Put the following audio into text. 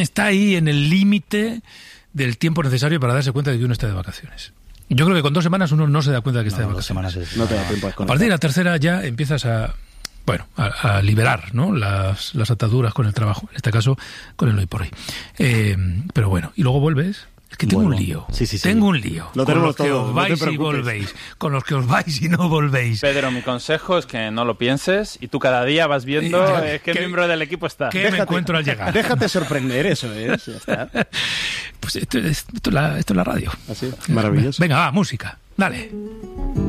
está ahí en el límite del tiempo necesario para darse cuenta de que uno está de vacaciones. Yo creo que con 2 semanas uno no se da cuenta de que está de vacaciones. No te da tiempo a partir de la tercera ya empiezas a liberar, ¿no? las ataduras con el trabajo, en este caso con el hoy por hoy. Pero bueno, y luego vuelves. Es que tengo un lío. Sí. Tengo un lío. Lo con los que todo, os vais y volvéis. Con los que os vais y no volvéis. Pedro, mi consejo es que no lo pienses y tú cada día vas viendo qué miembro del equipo está. ¿Qué me encuentro al llegar? Déjate sorprender, eso es. Ya está. Pues esto es la radio. Así, maravilloso. Venga, va, música. Dale.